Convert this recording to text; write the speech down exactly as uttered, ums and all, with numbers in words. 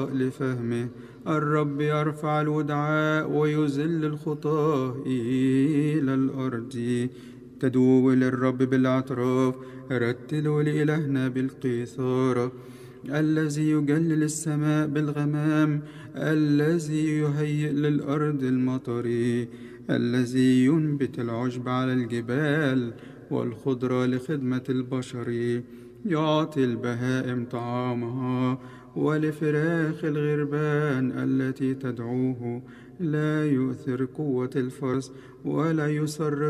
لفهمه. الرب يرفع الودعاء ويذل الخطاة إلى الأرض. تدعو للرب بالاعتراف، رتلوا لإلهنا بالقيثارة. الذي يجلل السماء بالغمام، الذي يهيئ للأرض المطر، الذي ينبت العشب على الجبال والخضرة لخدمة البشر. يعطي البهائم طعامها، ولفراخ الغربان التي تدعوه لا يؤثر قوة الفرس ولا يسر